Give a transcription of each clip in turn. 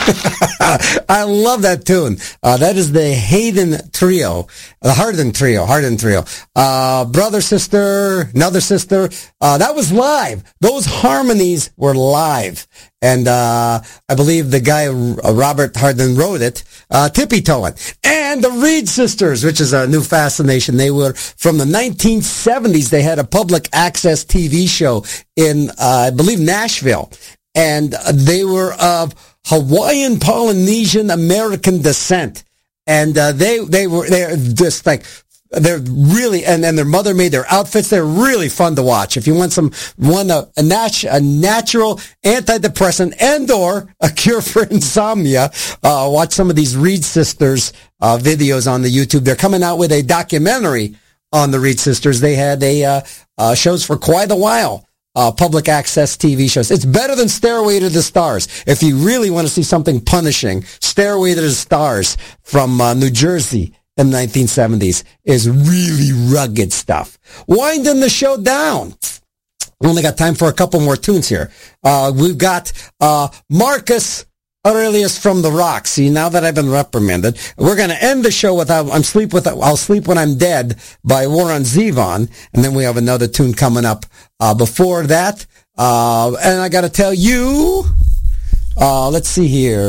I love that tune. That is the Hayden Trio, the Harden Trio. Brother, sister, another sister. That was live. Those harmonies were live. And I believe the guy, Robert Harden, wrote it, tippy-toeing. And the Reed Sisters, which is a new fascination. They were from the 1970s. They had a public access TV show in, I believe, Nashville. And they were of Hawaiian, Polynesian, American descent. And they're just like, they're really, and their mother made their outfits. They're really fun to watch. If you want a natural antidepressant and or a cure for insomnia, watch some of these Reed Sisters videos on the YouTube. They're coming out with a documentary on the Reed Sisters. They had shows for quite a while. Public access TV shows. It's better than Stairway to the Stars. If you really want to see something punishing, Stairway to the Stars from New Jersey in the 1970s is really rugged stuff. Winding the show down. We only got time for a couple more tunes here. We've got Marcus Aurelius from The Rock. See, now that I've been reprimanded, we're going to end the show with I'll Sleep When I'm Dead by Warren Zevon. And then we have another tune coming up before that. And I got to tell you, let's see here.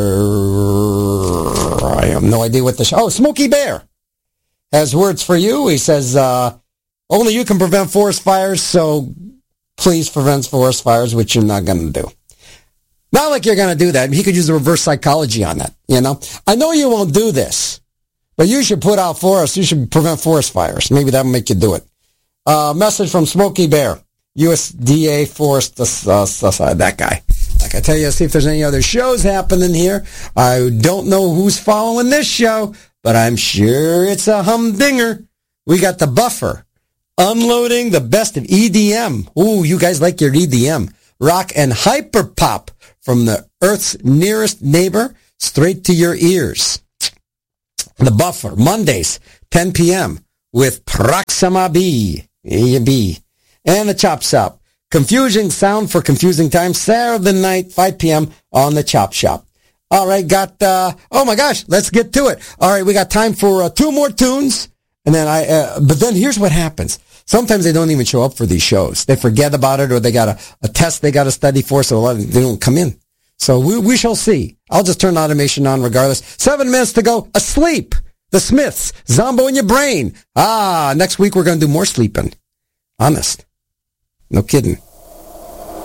I have no idea what the show. Oh, Smokey Bear has words for you. He says, only you can prevent forest fires, so please prevent forest fires, which you're not going to do. Not like you're going to do that. He could use the reverse psychology on that, you know. I know you won't do this, but you should put out forests. You should prevent forest fires. Maybe that'll make you do it. Message from Smokey Bear, USDA Forest, that guy. Like I tell you, see if there's any other shows happening here. I don't know who's following this show, but I'm sure it's a humdinger. We got The Buffer, unloading the best of EDM. Ooh, you guys like your EDM. Rock and hyperpop from the Earth's nearest neighbor, straight to your ears. The Buffer, Mondays, 10 p.m. with Proxima B. And the Chop Shop. Confusing sound for confusing time, Saturday night, 5 p.m. on the Chop Shop. All right, oh my gosh, let's get to it. All right, we got time for two more tunes. And then but then here's what happens. Sometimes they don't even show up for these shows. They forget about it, or they got a test they got to study for, so they don't come in. So we shall see. I'll just turn automation on regardless. 7 minutes to go. Asleep. The Smiths. Zombo in your brain. Next week we're going to do more sleeping. Honest. No kidding.